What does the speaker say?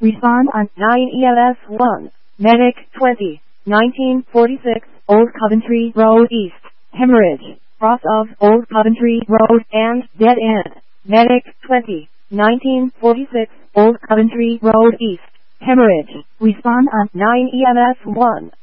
Respond on 9 EMS 1. Medic 20. 1946. Old Coventry Road East. Hemorrhage. Cross of Old Coventry Road and dead end. Medic 20. 1946. Old Coventry Road East. Hemorrhage. Respond on 9 EMS 1.